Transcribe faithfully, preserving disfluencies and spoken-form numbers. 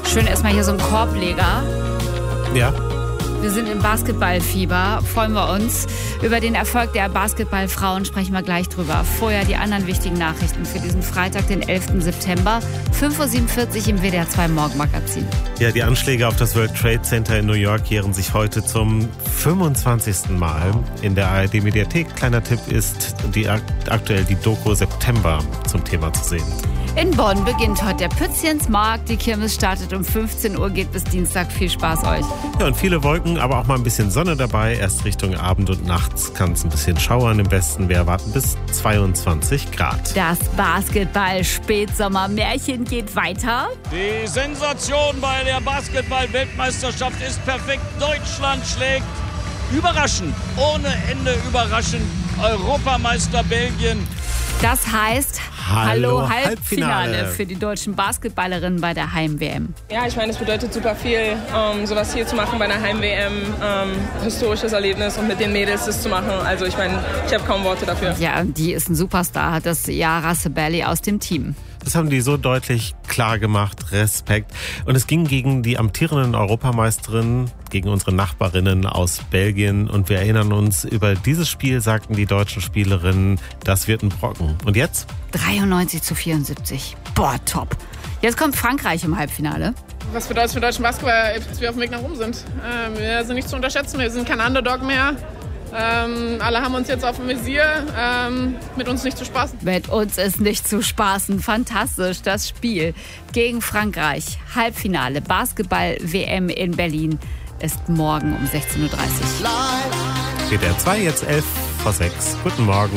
Schön erstmal hier so ein Korbleger. Ja. Wir sind im Basketballfieber, freuen wir uns. Über den Erfolg der Basketballfrauen sprechen wir gleich drüber. Vorher die anderen wichtigen Nachrichten für diesen Freitag, den elften September, fünf Uhr siebenundvierzig im W D R zwei Morgenmagazin. Ja, die Anschläge auf das World Trade Center in New York jähren sich heute zum fünfundzwanzigsten Mal. In der A R D-Mediathek, kleiner Tipp, ist die, aktuell die Doku September zum Thema zu sehen. In Bonn beginnt heute der Pützchensmarkt. Die Kirmes startet um fünfzehn Uhr, geht bis Dienstag. Viel Spaß euch. Ja, und viele Wolken, aber auch mal ein bisschen Sonne dabei. Erst Richtung Abend und nachts kann es ein bisschen schauern im Westen. Wir erwarten bis zweiundzwanzig Grad. Das Basketball-Spätsommer-Märchen geht weiter. Die Sensation bei der Basketball-Weltmeisterschaft ist perfekt. Deutschland schlägt überraschend, ohne Ende überraschend, Europameister Belgien. Das heißt, Hallo, Hallo Halbfinale, Halbfinale für die deutschen Basketballerinnen bei der Heim-W M. Ja, ich meine, es bedeutet super viel, ähm, sowas hier zu machen bei einer Heim-W M. Ähm, historisches Erlebnis und mit den Mädels das zu machen. Also ich meine, ich habe kaum Worte dafür. Ja, die ist ein Superstar, hat das Yara Sabelli aus dem Team. Das haben die so deutlich klar gemacht. Respekt. Und es ging gegen die amtierenden Europameisterinnen, gegen unsere Nachbarinnen aus Belgien. Und wir erinnern uns, über dieses Spiel sagten die deutschen Spielerinnen, das wird ein Brocken. Und jetzt? dreiundneunzig zu vierundsiebzig. Boah, top. Jetzt kommt Frankreich im Halbfinale. Was bedeutet für deutschen Basketball, dass wir auf dem Weg nach oben sind? Ähm, wir sind nicht zu unterschätzen, wir sind kein Underdog mehr. Ähm, alle haben uns jetzt auf dem Visier, ähm, mit uns nicht zu spaßen. Mit uns ist nicht zu spaßen. Fantastisch, das Spiel gegen Frankreich. Halbfinale Basketball-W M in Berlin ist morgen um sechzehn Uhr dreißig. W D R zwei, jetzt elf vor sechs. Guten Morgen.